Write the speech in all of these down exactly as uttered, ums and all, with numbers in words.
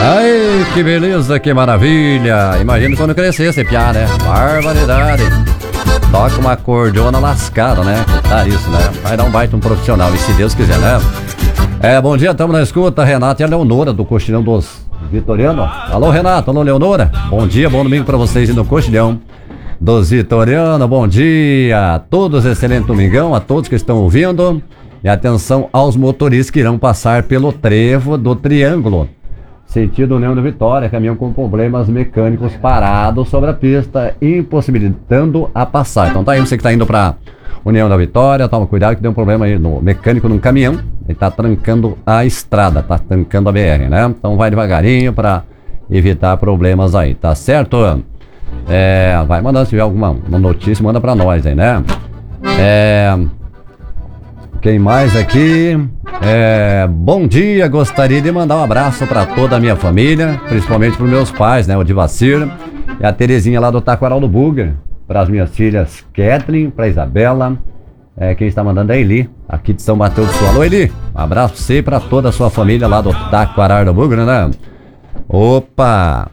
Ai, que beleza, que maravilha. Imagina quando crescer esse piá, né? Barbaridade. Toca uma cordiona lascada, né? Que tá isso, né? Vai dar um baita um profissional, e se Deus quiser, né? É, bom dia, estamos na escuta, Renata e a Leonora do Coxilhão dos Vitorianos. Alô, Renato, alô, Leonora. Bom dia, bom domingo pra vocês no Coxilhão dos Vitorianos. Bom dia a todos, excelente domingão, a todos que estão ouvindo. E atenção aos motoristas que irão passar pelo trevo do Triângulo, sentido União da Vitória, caminhão com problemas mecânicos parados sobre a pista, impossibilitando a passar. Então tá aí, você que tá indo pra União da Vitória, toma cuidado que tem um problema aí no mecânico num caminhão, ele tá trancando a estrada, tá trancando a B R, né? Então vai devagarinho pra evitar problemas aí, tá certo? É, vai mandando, se tiver alguma uma notícia, manda pra nós aí, né? É... Quem mais aqui? É, bom dia, gostaria de mandar um abraço para toda a minha família, principalmente para os meus pais, né? O Divacir e a Terezinha lá do Taquaral do Burger, para as minhas filhas Kathleen, para Isabela, é, quem está mandando é a Eli, aqui de São Mateus do Sul. Alô, Eli, um abraço para você e para toda a sua família lá do Taquaral do Burger, né? Opa!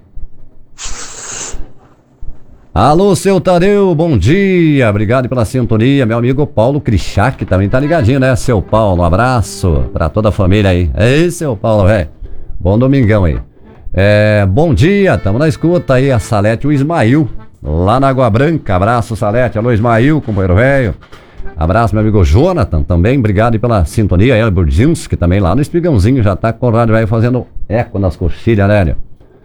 Alô, seu Tadeu, bom dia, obrigado pela sintonia, meu amigo Paulo Krichak também tá ligadinho, né, seu Paulo, um abraço pra toda a família aí. Ei, seu Paulo, velho, bom domingão aí. É, bom dia, tamo na escuta aí, a Salete e o Ismail, lá na Água Branca, abraço Salete, alô Ismail, companheiro velho. Abraço meu amigo Jonathan também, obrigado pela sintonia, El Burdinski também lá no Espigãozinho, já tá com o rádio velho fazendo eco nas coxilhas, né?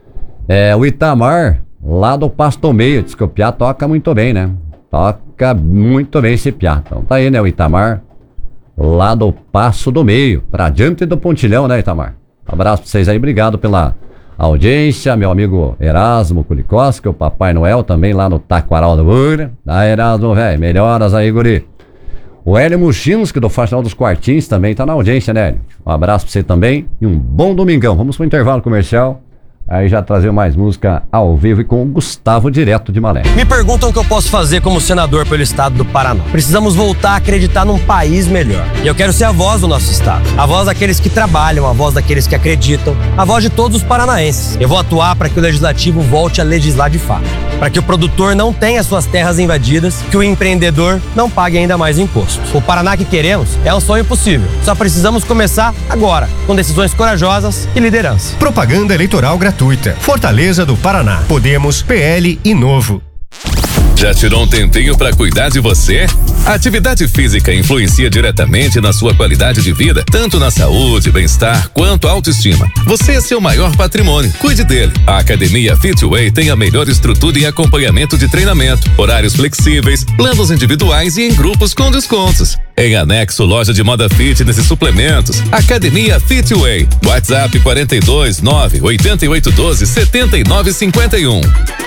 É, o Itamar, lá do Pasto Meio, diz que o piá toca muito bem, né? Toca muito bem esse piá. Então tá aí, né, o Itamar, lá do Passo do Meio, pra diante do Pontilhão, né, Itamar? Um abraço pra vocês aí, obrigado pela audiência, meu amigo Erasmo Kulikoski, o Papai Noel também lá no Taquaral do Burger. Ah, Erasmo, velho, melhoras aí, guri. O Hélio Muchinski, do Faxinal dos Quartins, também tá na audiência, né, Hélio? Um abraço pra você também e um bom domingão. Vamos pro intervalo comercial. Aí já trazer mais música ao vivo e com o Gustavo, direto de Malé. Me perguntam o que eu posso fazer como senador pelo estado do Paraná. Precisamos voltar a acreditar num país melhor. E eu quero ser a voz do nosso estado. A voz daqueles que trabalham, a voz daqueles que acreditam, a voz de todos os paranaenses. Eu vou atuar para que o legislativo volte a legislar de fato. Para que o produtor não tenha suas terras invadidas, que o empreendedor não pague ainda mais imposto. O Paraná que queremos é um sonho possível. Só precisamos começar agora, com decisões corajosas e liderança. Propaganda eleitoral gratuita. Fortaleza do Paraná. Podemos, P L e Novo. Já tirou um tempinho para cuidar de você? A atividade física influencia diretamente na sua qualidade de vida, tanto na saúde, bem-estar, quanto autoestima. Você é seu maior patrimônio. Cuide dele. A Academia Fitway tem a melhor estrutura e acompanhamento de treinamento, horários flexíveis, planos individuais e em grupos com descontos. Em anexo, loja de moda fitness e suplementos. Academia Fitway. WhatsApp quarenta e dois, nove, oitenta e oito, doze, setenta e nove, cinquenta e um.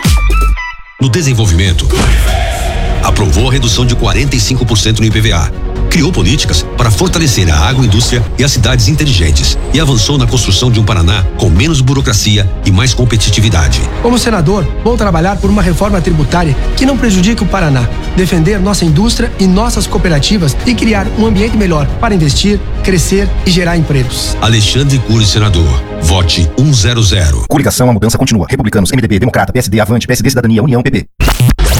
No desenvolvimento, aprovou a redução de quarenta e cinco por cento no I P V A, criou políticas para fortalecer a agroindústria e as cidades inteligentes e avançou na construção de um Paraná com menos burocracia e mais competitividade. Como senador, vou trabalhar por uma reforma tributária que não prejudique o Paraná, defender nossa indústria e nossas cooperativas e criar um ambiente melhor para investir, crescer e gerar empregos. Alexandre Cury, senador. Vote cento. Coligação, a mudança continua. Republicanos, M D B, Democrata, P S D, Avante, P S D, Cidadania, União, P P.